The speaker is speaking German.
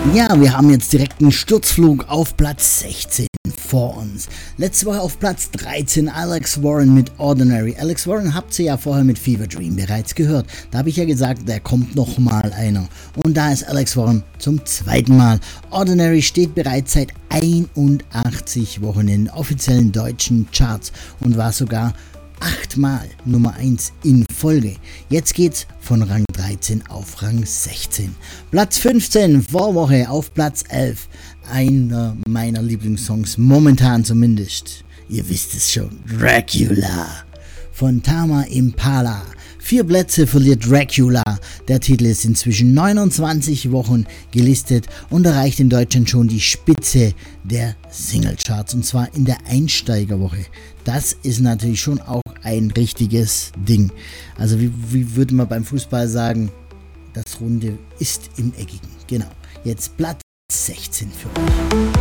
Ja, wir haben jetzt direkt einen Sturzflug auf Platz 16 vor uns. Letzte Woche auf Platz 13 Alex Warren mit Ordinary. Alex Warren habt ihr ja vorher mit Fever Dream bereits gehört. Da habe ich ja gesagt, da kommt noch mal einer. Und da ist Alex Warren zum zweiten Mal. Ordinary steht bereits seit 81 Wochen in den offiziellen deutschen Charts und war sogar 8-mal Nummer 1 in Folge. Jetzt geht's von Rang 13 auf Rang 16. Platz 15, Vorwoche auf Platz 11. Einer meiner Lieblingssongs, momentan zumindest. Ihr wisst es schon, Dracula von Tama Impala. 4 Plätze verliert Dracula. Der Titel ist inzwischen 29 Wochen gelistet und erreicht in Deutschland schon die Spitze der Singlecharts, und zwar in der Einsteigerwoche. Das ist natürlich schon auch ein richtiges Ding. Also wie würde man beim Fußball sagen, das Runde ist im Eckigen. Genau, jetzt Platz 16 für euch.